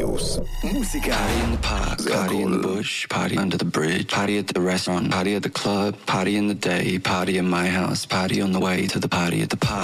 house. Música. Party in the park, party in the bush, party under the bridge, party at the restaurant, party at the club, party in the day, party in my house, party on the way to the party at the park.